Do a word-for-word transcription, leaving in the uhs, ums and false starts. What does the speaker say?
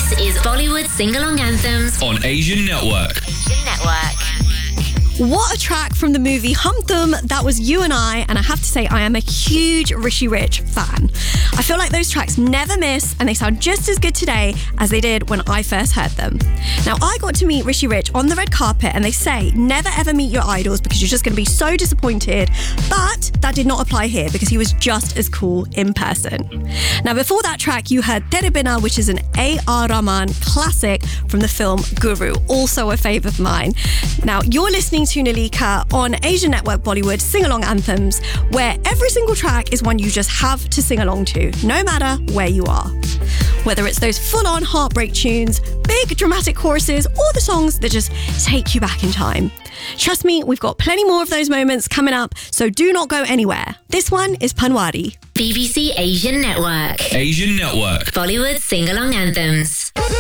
This is Bollywood Sing-Along Anthems on Asian Network. Asian Network. What a track from the movie Hum Tum. That was You and I, and I have to say I am a huge Rishi Rich fan. I feel like those tracks never miss, and they sound just as good today as they did when I first heard them. Now, I got to meet Rishi Rich on the red carpet, and they say never ever meet your idols because you're just going to be so disappointed, but that did not apply here because he was just as cool in person. Now, before that track, you heard Tere Bina, which is an A R Rahman classic from the film Guru, also a fave of mine. Now, you're listening to Nalika on Asian Network Bollywood Sing-Along Anthems, where every single track is one you just have to sing along to, no matter where you are. Whether it's those full-on heartbreak tunes, big dramatic choruses, or the songs that just take you back in time. Trust me, we've got plenty more of those moments coming up, so do not go anywhere. This one is Panwari. B B C Asian Network. Asian Network. Bollywood Sing-Along Anthems.